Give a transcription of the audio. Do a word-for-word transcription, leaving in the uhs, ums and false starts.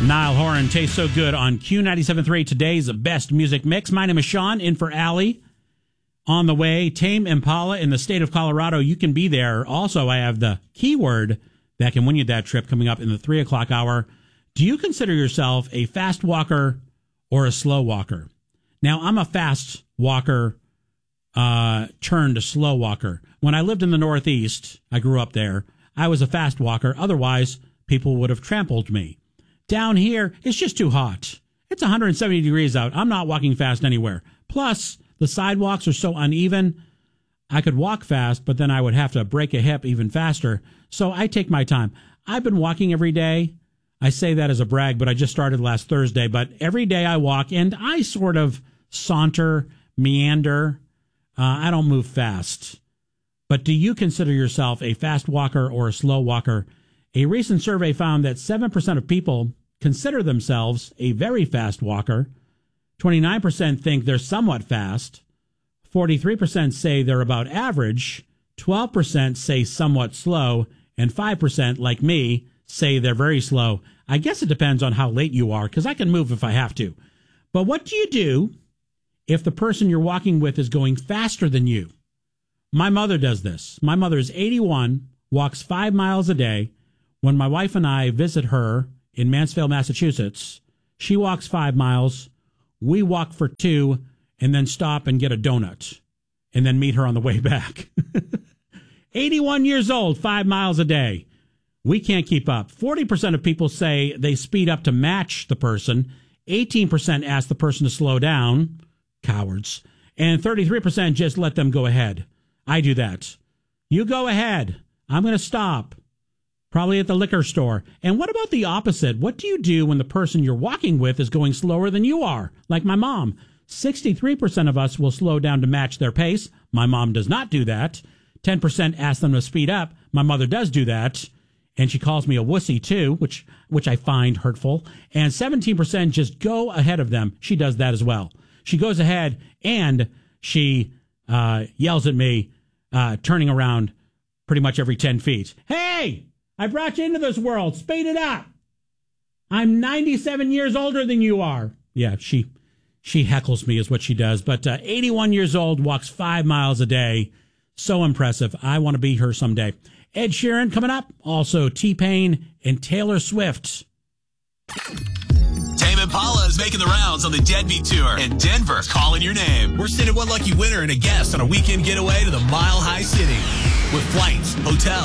Niall Horan tastes so good on Q ninety-seven point three, today's best music mix. My name is Sean, in for Allie. On the way, Tame Impala in the state of Colorado. You can be there. Also, I have the keyword that can win you that trip coming up in the three o'clock hour. Do you consider yourself a fast walker or a slow walker? Now, I'm a fast walker uh, turned slow walker. When I lived in the Northeast, I grew up there, I was a fast walker. Otherwise, people would have trampled me. Down here, it's just too hot. It's one hundred seventy degrees out. I'm not walking fast anywhere. Plus, the sidewalks are so uneven. I could walk fast, but then I would have to break a hip even faster. So I take my time. I've been walking every day. I say that as a brag, but I just started last Thursday. But every day I walk, and I sort of saunter, meander. Uh, I don't move fast. But do you consider yourself a fast walker or a slow walker? A recent survey found that seven percent of people consider themselves a very fast walker. twenty-nine percent think they're somewhat fast. forty-three percent say they're about average. twelve percent say somewhat slow. And five percent, like me, say they're very slow. I guess it depends on how late you are, because I can move if I have to. But what do you do if the person you're walking with is going faster than you? My mother does this. My mother is eighty-one, walks five miles a day. When my wife and I visit her in Mansfield, Massachusetts, she walks five miles. We walk for two and then stop and get a donut and then meet her on the way back. eighty-one years old, five miles a day. We can't keep up. forty percent of people say they speed up to match the person. eighteen percent ask the person to slow down. Cowards. And thirty-three percent just let them go ahead. I do that. You go ahead. I'm going to stop. Probably at the liquor store. And what about the opposite? What do you do when the person you're walking with is going slower than you are? Like my mom. sixty-three percent of us will slow down to match their pace. My mom does not do that. ten percent ask them to speed up. My mother does do that. And she calls me a wussy too, which which I find hurtful. And seventeen percent just go ahead of them. She does that as well. She goes ahead and she uh, yells at me, uh, turning around pretty much every ten feet. Hey! I brought you into this world. Speed it up. I'm ninety-seven years older than you are. Yeah, she she heckles me is what she does. But uh, eighty-one years old, walks five miles a day. So impressive. I want to be her someday. Ed Sheeran coming up. Also T-Pain and Taylor Swift. Tame Impala is making the rounds on the Deadbeat Tour, and Denver's calling your name. We're sending one lucky winner and a guest on a weekend getaway to the Mile High City with flights, hotels,